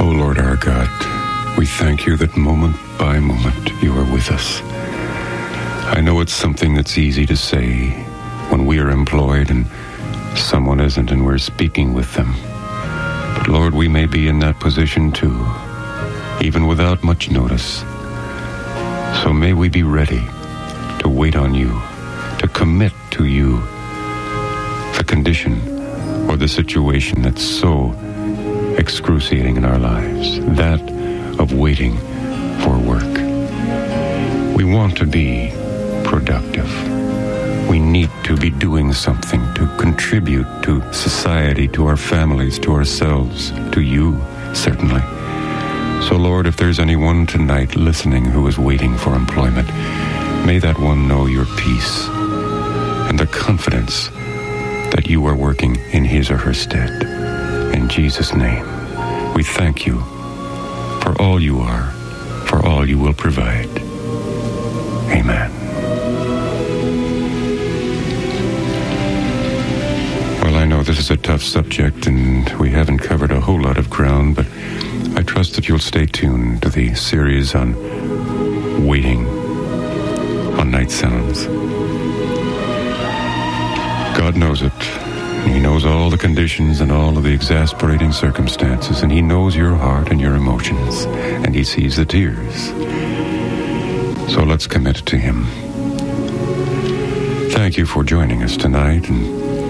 O Lord our God, we thank you that moment by moment you are with us. I know it's something that's easy to say when we are employed and someone isn't and we're speaking with them. But Lord, we may be in that position too, even without much notice. So may we be ready to wait on you, to commit to you the condition or the situation that's so excruciating in our lives, that of waiting for work. We want to be productive. We need to be doing something to contribute to society, to our families, to ourselves, to you, certainly. So, Lord, if there's anyone tonight listening who is waiting for employment, may that one know your peace and the confidence that you are working in his or her stead. In Jesus' name, we thank you for all you are, for all you will provide. Amen. Well, I know this is a tough subject and we haven't covered a whole lot of ground, but I trust that you'll stay tuned to the series on waiting on Night Sounds. God knows it. He knows all the conditions and all of the exasperating circumstances, and he knows your heart and your emotions, and he sees the tears. So let's commit to him. Thank you for joining us tonight and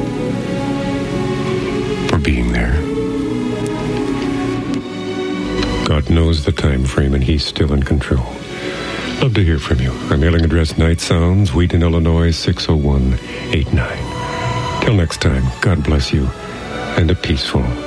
for being there. God knows the time frame, and he's still in control. Love to hear from you. Our mailing address, Night Sounds, Wheaton, Illinois, 60189. Till next time, God bless you, and a peaceful